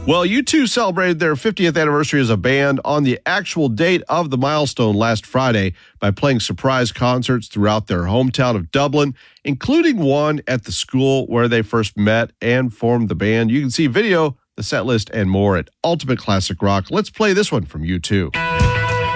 Well, U2 celebrated their 50th anniversary as a band on the actual date of the milestone last Friday by playing surprise concerts throughout their hometown of Dublin, including one at the school where they first met and formed the band. You can see video, the set list, and more at Ultimate Classic Rock. Let's play this one from U2.